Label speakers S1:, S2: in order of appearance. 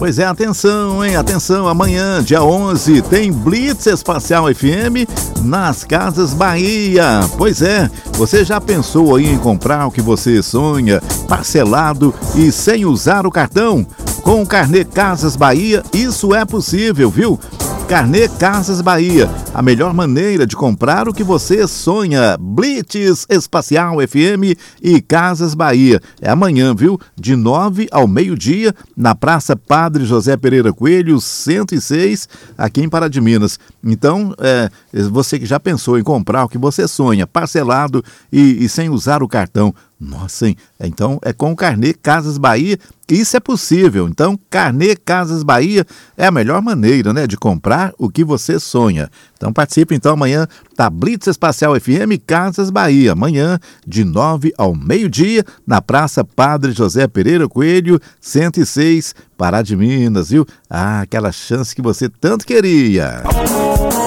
S1: Pois é, atenção, hein? Atenção, amanhã, dia 11, tem Blitz Espacial FM nas Casas Bahia. Pois é, você já pensou aí em comprar o que você sonha, parcelado e sem usar o cartão? Com o Carnê Casas Bahia, isso é possível, viu? Carnê Casas Bahia, a melhor maneira de comprar o que você sonha. Blitz Espacial FM e Casas Bahia. É amanhã, viu? De 9 ao meio-dia, na Praça Padre José Pereira Coelho, 106, aqui em Pará de Minas. Então, você que já pensou em comprar o que você sonha, parcelado e sem usar o cartão. Nossa, hein? Então é com o Carnê Casas Bahia, isso é possível. Então, Carnê Casas Bahia é a melhor maneira, né, de comprar o que você sonha. Então participe então amanhã da Blitz Espacial FM Casas Bahia. Amanhã, de 9 ao meio-dia, na Praça Padre José Pereira Coelho, 106, Pará de Minas, viu? Ah, aquela chance que você tanto queria.